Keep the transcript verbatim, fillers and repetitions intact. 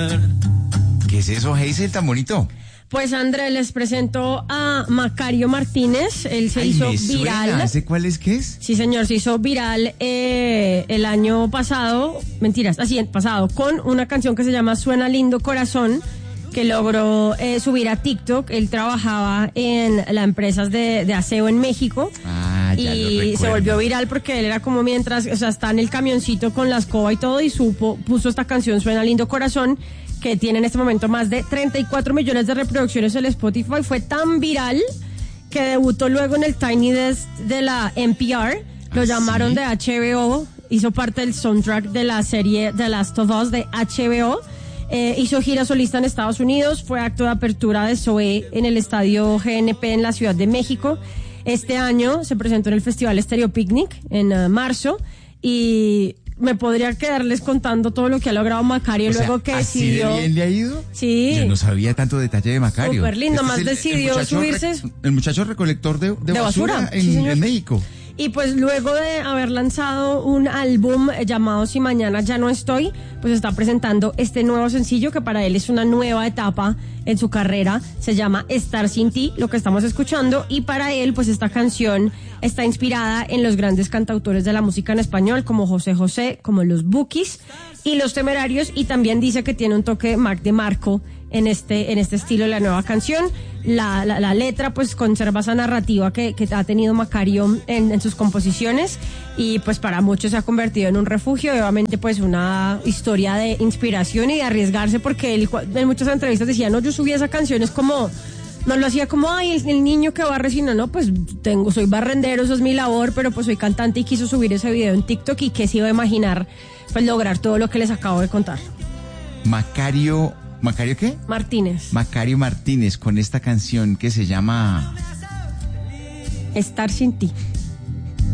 ¿Qué es eso, Hazel, tan bonito? Pues André, les presento a Macario Martínez. Él se Ay, hizo me viral. suena. ¿Ese cuál es qué es? Sí, señor, se hizo viral eh, el año pasado, mentiras, así, el pasado, con una canción que se llama Suena Lindo Corazón, que logró eh, subir a TikTok. Él trabajaba en las empresas de, de aseo en México. Ah, ya lo Y recuerdo. se volvió viral porque él era como mientras, o sea, está en el camioncito con la escoba y todo, y supo, puso esta canción Suena Lindo Corazón, que tiene en este momento más de treinta y cuatro millones de reproducciones en el Spotify. Fue tan viral que debutó luego en el Tiny Desk de la N P R. Lo ¿Ah, llamaron sí? de H B O, hizo parte del soundtrack de la serie The Last of Us de H B O. Eh, hizo gira solista en Estados Unidos, fue acto de apertura de Zoé en el estadio G N P en la Ciudad de México. Este año se presentó en el Festival Stereo Picnic en uh, marzo, y me podría quedarles contando todo lo que ha logrado Macario O sea, luego que ¿así decidió. de bien le ha ido? Sí. Yo no sabía tanto detalle de Macario. Súper lindo, Este más es el- decidió el muchacho subirse. re- el muchacho recolector de, de De basura, basura, en, sí, señor. en México. Y pues luego de haber lanzado un álbum llamado Si Mañana Ya No Estoy, pues está presentando este nuevo sencillo que para él es una nueva etapa en su carrera. Se llama Estar Sin Ti, lo que estamos escuchando, y para él pues esta canción está inspirada en los grandes cantautores de la música en español como José José, como los Bukis y los Temerarios, y también dice que tiene un toque Mac de Marco en este en este estilo de la nueva canción. La, la, la letra pues conserva esa narrativa que, que ha tenido Macario en, en sus composiciones, y pues para muchos se ha convertido en un refugio, y obviamente pues una historia de inspiración y de arriesgarse, porque él en muchas entrevistas decía, no, yo subí esa canción, es como, no lo hacía como, ay, el, el niño que barre, sino, no, pues tengo, soy barrendero, eso es mi labor, pero pues soy cantante, y quiso subir ese video en TikTok, y que se iba a imaginar pues lograr todo lo que les acabo de contar. Macario, ¿Macario qué? Martínez. Macario Martínez con esta canción que se llama Estar Sin Ti.